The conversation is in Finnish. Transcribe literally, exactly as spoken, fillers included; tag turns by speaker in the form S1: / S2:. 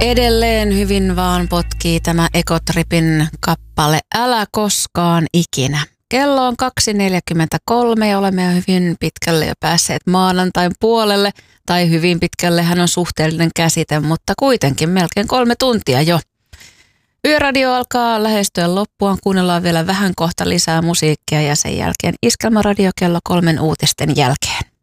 S1: Edelleen hyvin vaan potkii tämä Ekotripin kappale Älä koskaan ikinä. Kello on kaksi neljäkymmentäkolme ja olemme jo hyvin pitkälle jo päässeet maanantain puolelle. Tai hyvin pitkälle, hän on suhteellinen käsite, mutta kuitenkin melkein kolme tuntia jo. Yöradio alkaa lähestyä loppuaan, kuunnellaan vielä vähän kohta lisää musiikkia ja sen jälkeen Iskelmäradio kello kolmen uutisten jälkeen.